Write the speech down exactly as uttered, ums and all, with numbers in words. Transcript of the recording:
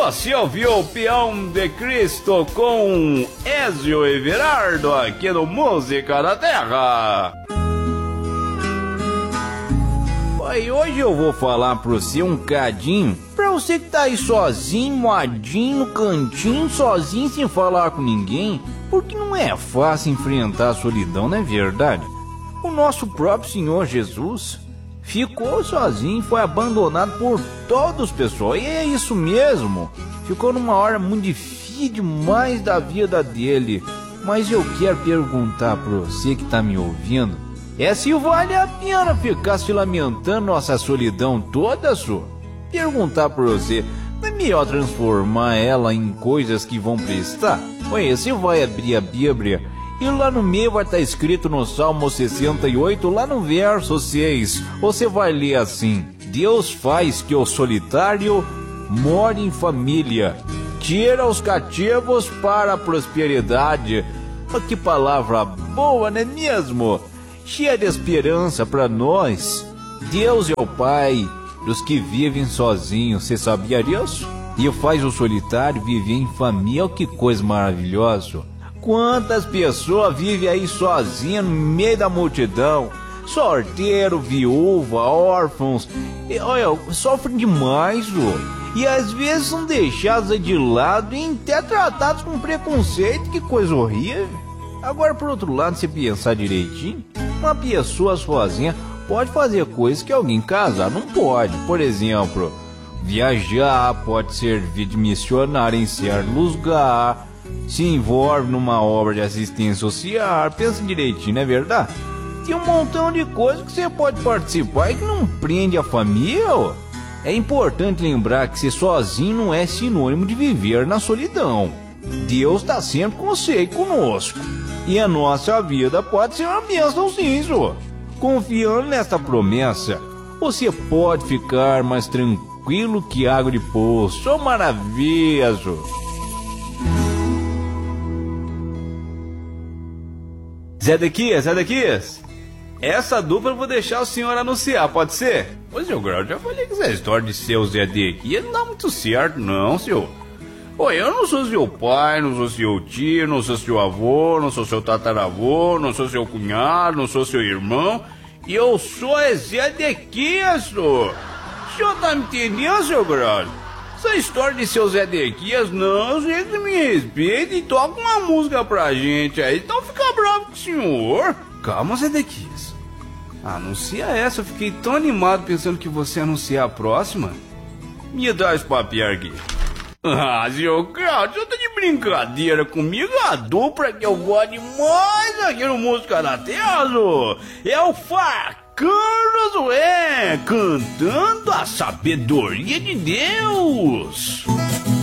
Você ouviu o Peão de Cristo com Ezio Everardo aqui no Música da Terra. E hoje eu vou falar pra você um cadinho, pra você que tá aí sozinho, moadinho, no cantinho, sozinho, sem falar com ninguém, porque não é fácil enfrentar a solidão, não é verdade? O nosso próprio Senhor Jesus ficou sozinho, foi abandonado por todos, pessoal, e é isso mesmo, ficou numa hora muito difícil demais da vida dele. Mas eu quero perguntar pra você que tá me ouvindo, é se vale a pena ficar se lamentando nossa solidão toda, só? Perguntar pra você, não é melhor transformar ela em coisas que vão prestar? Olha, você vai abrir a Bíblia e lá no meio vai estar escrito no Salmo sessenta e oito, lá no verso seis, você vai ler assim: Deus faz que o solitário more em família, tira os cativos para a prosperidade. Oh, que palavra boa, não é mesmo? Cheia de esperança para nós. Deus é o Pai dos que vivem sozinhos, você sabia disso? E faz o solitário viver em família, que coisa maravilhosa. Quantas pessoas vivem aí sozinhas no meio da multidão, solteiro, viúva, órfãos, e, olha, sofrem demais, ó. E às vezes são deixados de lado e até tratados com preconceito, que coisa horrível. Agora, por outro lado, se pensar direitinho, uma pessoa sozinha pode fazer coisas que alguém casado não pode. Por exemplo, viajar, pode servir de missionário em certo lugar, se envolve numa obra de assistência social. Pensa direitinho, não é verdade? Tem um montão de coisas que você pode participar e que não prende a família, ó. É importante lembrar que ser sozinho não é sinônimo de viver na solidão. Deus está sempre com você e conosco. E a nossa vida pode ser uma bênção, sim, só. Confiando nesta promessa, você pode ficar mais tranquilo que água de poço. Oh, maravilha, só. Zedequias, Zedequias, essa dupla eu vou deixar o senhor anunciar, pode ser? Pois, seu Grau, já falei que essa história de ser o Zedequias não dá muito certo, não, senhor. Oi, eu não sou seu pai, não sou seu tio, não sou seu avô, não sou seu tataravô, não sou seu cunhado, não sou seu irmão. E eu sou Zedequias, senhor. O senhor tá me entendendo, seu Grau? Essa história de seu Zedequias, não, gente, me respeita e toca uma música pra gente aí, então fica bravo com o senhor. Calma, Zedequias. Anuncia essa, eu fiquei tão animado pensando que você ia anunciar a próxima. Me dá esse papel aqui. Ah, seu Cláudio, você tá de brincadeira comigo? A dupla que eu gosto demais aqui no Música da Terra é o Facano, é, cantando a sabedoria de Deus.